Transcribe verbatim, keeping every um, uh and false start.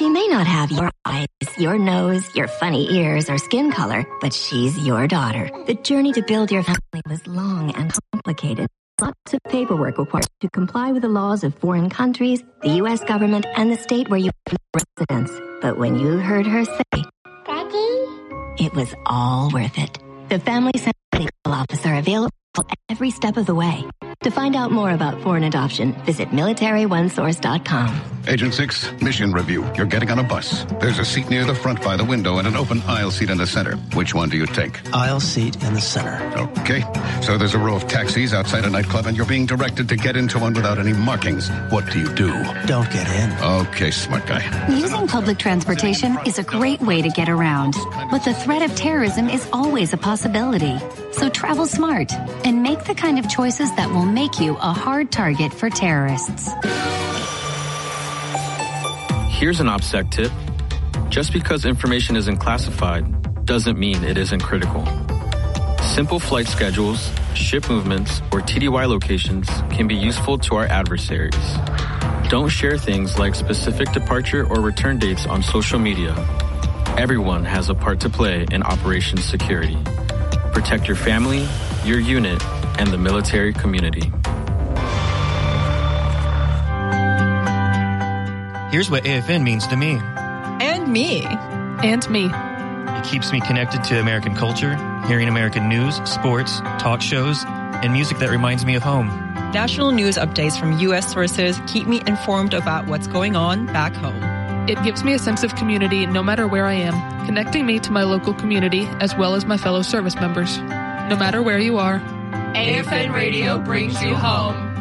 She may not have your eyes, your nose, your funny ears, or skin color, but she's your daughter. The journey to build your family was long and complicated. Lots of paperwork required to comply with the laws of foreign countries, the U S government, and the state where you have residence. But when you heard her say, Daddy, it was all worth it. The Family Center Legal Officer available every step of the way. To find out more about foreign adoption, visit military one source dot com. Agent six, mission review. You're getting on a bus. There's a seat near the front by the window and an open aisle seat in the center. Which one do you take? Aisle seat in the center. Okay. So there's a row of taxis outside a nightclub and you're being directed to get into one without any markings. What do you do? Don't get in. Okay, smart guy. Using public transportation is a great way to get around, but the threat of terrorism is always a possibility. So travel smart and make the kind of choices that will make you a hard target for terrorists. Here's an OPSEC tip. Just because information isn't classified doesn't mean it isn't critical. Simple flight schedules, ship movements, or T D Y locations can be useful to our adversaries. Don't share things like specific departure or return dates on social media. Everyone has a part to play in Operation Security. Protect your family, your unit, and the military community. Here's what A F N means to me. And me. And me. It keeps me connected to American culture, hearing American news, sports, talk shows, and music that reminds me of home. National news updates from U S sources keep me informed about what's going on back home. It gives me a sense of community no matter where I am, connecting me to my local community as well as my fellow service members. No matter where you are, A F N Radio brings you home.